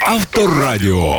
Авторадіо.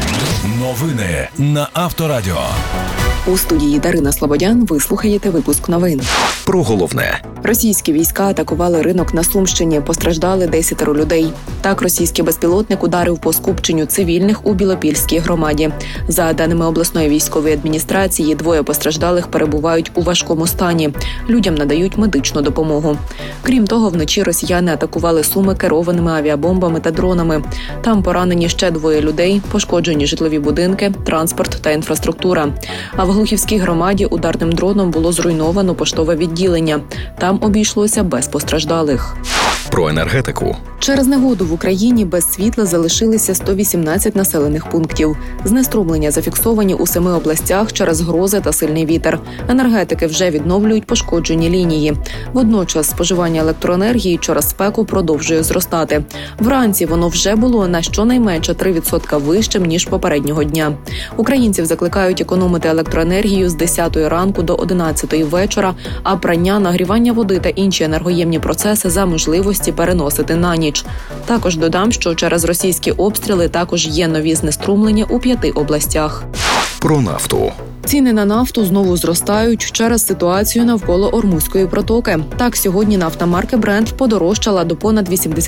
Новини на Авторадіо. У студії Дарина Слободян ви слухаєте випуск новин. Про головне. Російські війська атакували ринок на Сумщині, постраждали 10 людей. Так, російський безпілотник ударив по скупченню цивільних у Білопільській громаді. За даними обласної військової адміністрації, 2 постраждалих перебувають у важкому стані. Людям надають медичну допомогу. Крім того, вночі росіяни атакували Суми керованими авіабомбами та дронами. Там поранені ще 2 людей, пошкоджені житлові будинки, транспорт та інфраструктура. А в Глухівській громаді ударним дроном було зруйновано поштове відділення. Там обійшлося без постраждалих. Про енергетику. Через негоду в Україні без світла залишилися 118 населених пунктів. Знеструмлення зафіксовані у 7 областях через грози та сильний вітер. Енергетики вже відновлюють пошкоджені лінії. Водночас споживання електроенергії через спеку продовжує зростати. Вранці воно вже було на щонайменше 3% вищим, ніж попереднього дня. Українців закликають економити електроенергію з 10 ранку до 11 вечора, а прання, нагрівання води та інші енергоємні процеси за можливості переносити на ніч. Також додам, що через російські обстріли також є нові знеструмлення у 5 областях. Про нафту. Ціни на нафту знову зростають через ситуацію навколо Ормузької протоки. Так, сьогодні нафта марки Brent подорожчала до понад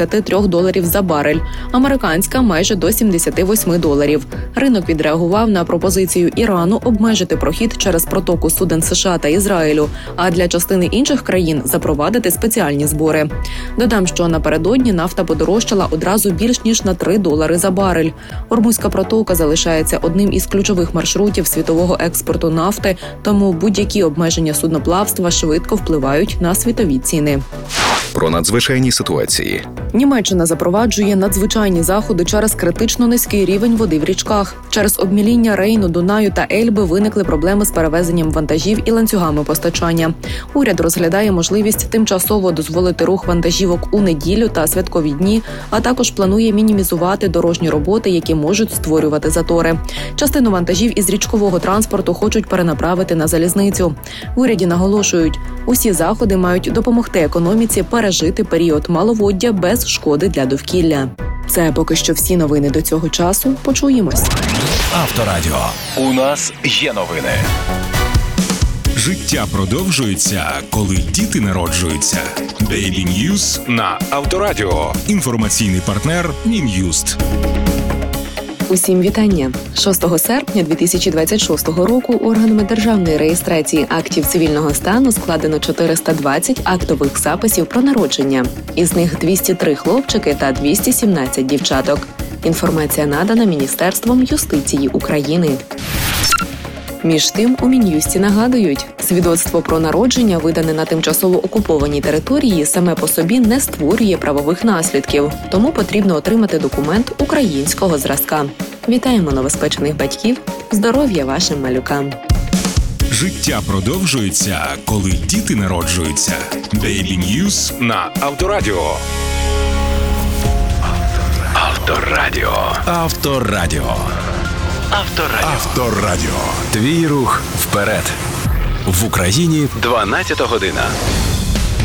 $83 за барель. Американська – майже до $78. Ринок відреагував на пропозицію Ірану обмежити прохід через протоку суден США та Ізраїлю, а для частини інших країн запровадити спеціальні збори. Додам, що напередодні нафта подорожчала одразу більш ніж на $3 за барель. Ормузька протока залишається одним із ключових маршрутів світового експорту нафти, тому будь-які обмеження судноплавства швидко впливають на світові ціни. Про надзвичайні ситуації. Німеччина запроваджує надзвичайні заходи через критично низький рівень води в річках. Через обміління Рейну, Дунаю та Ельби виникли проблеми з перевезенням вантажів і ланцюгами постачання. Уряд розглядає можливість тимчасово дозволити рух вантажівок у неділю та святкові дні, а також планує мінімізувати дорожні роботи, які можуть створювати затори. Частину вантажів із річкового транспорту хочуть перенаправити на залізницю. В уряді наголошують, усі заходи мають допомогти економіці пережити період маловоддя без шкоди для довкілля. Це поки що всі новини до цього часу. Почуємось. Авторадіо. У нас є новини. Життя продовжується, коли діти народжуються. Baby News на Авторадіо. Інформаційний партнер Мін'юст. Усім вітання! 6 серпня 2026 року органами державної реєстрації актів цивільного стану складено 420 актових записів про народження. Із них 203 хлопчики та 217 дівчаток. Інформація надана Міністерством юстиції України. Між тим, у Мін'юсті нагадують, свідоцтво про народження, видане на тимчасово окупованій території, саме по собі не створює правових наслідків, тому потрібно отримати документ українського зразка. Вітаємо новоспечених батьків! Здоров'я вашим малюкам! Життя продовжується, коли діти народжуються. Baby News на Авторадіо. Авторадіо. Авторадіо. Авторадіо. Авторадіо. Твій рух вперед. В Україні 12 година.